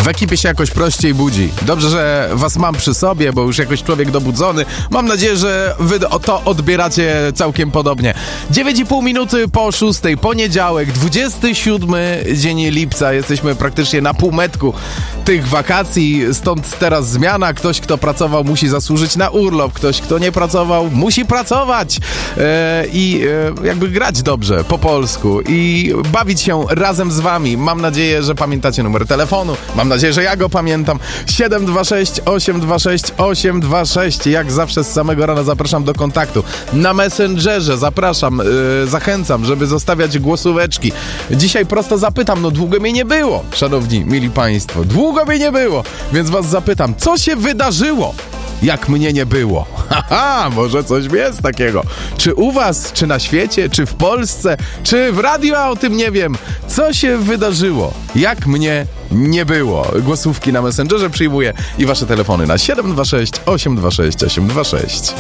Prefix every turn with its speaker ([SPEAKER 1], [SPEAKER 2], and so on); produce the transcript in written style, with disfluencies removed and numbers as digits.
[SPEAKER 1] ekipie się jakoś prościej budzi. Dobrze, że was mam przy sobie, bo już jakoś człowiek dobudzony. Mam nadzieję, że wy to odbieracie całkiem podobnie. 9,5 minuty po 6, poniedziałek, 27 dzień lipca. Jesteśmy praktycznie na półmetku tych wakacji, stąd teraz zmiana. Ktoś, kto pracował, musi zasłużyć na urlop. Ktoś, kto nie pracował, musi pracować i jakby grać dobrze po polsku i bawić się razem z wami. Mam nadzieję, że pamiętacie numer telefonu. Mam nadzieję, że ja go pamiętam. 726 826 826. Jak zawsze z samego rana zapraszam do kontaktu. Na Messengerze zapraszam, zachęcam, żeby zostawiać głosóweczki. Dzisiaj prosto zapytam, no długo mnie nie było, szanowni, mili państwo. Długo mnie nie było, więc was zapytam, co się wydarzyło, jak mnie nie było? Haha, może coś jest takiego. Czy u was, czy na świecie, czy w Polsce, czy w radiu, a o tym nie wiem. Co się wydarzyło, jak mnie nie było? Głosówki na Messengerze przyjmuję i wasze telefony na 726 826 826.